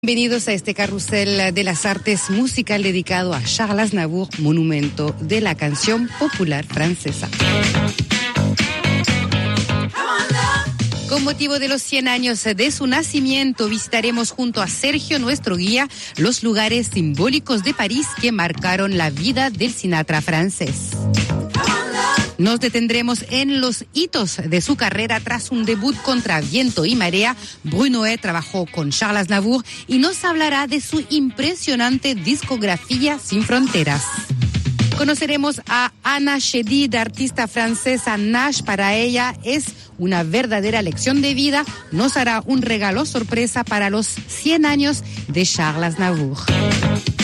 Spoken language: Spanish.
Bienvenidos a este carrusel de las artes musical dedicado a Charles Aznavour, monumento de la canción popular francesa. Con motivo de los 100 años de su nacimiento, visitaremos junto a Sergio, nuestro guía, los lugares simbólicos de París que marcaron la vida del Sinatra francés. Nos detendremos en los hitos de su carrera. Tras un debut contra viento y marea, Brunoët trabajó con Charles Aznavour y nos hablará de su impresionante discografía sin fronteras. Conoceremos a Anna Chédid, artista francesa. Nash para ella es una verdadera lección de vida. Nos hará un regalo sorpresa para los 100 años de Charles Aznavour.